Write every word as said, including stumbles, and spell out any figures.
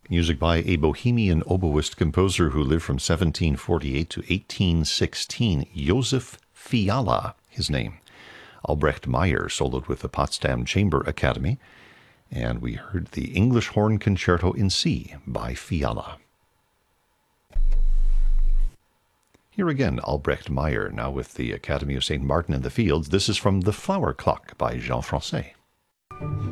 Music by a Bohemian oboist composer who lived from seventeen forty-eight to eighteen sixteen, Josef Fiala, his name. Albrecht Meyer soloed with the Potsdam Chamber Academy, and we heard the English Horn Concerto in C by Fiala. Here again, Albrecht Meyer, now with the Academy of Saint Martin in the Fields. This is from The Flower Clock by Jean Francais.